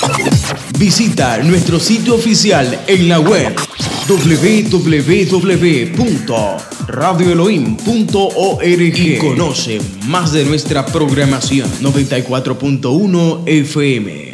Visita nuestro sitio oficial en la web www.radioelohim.org y conoce más de nuestra programación. 94.1 FM.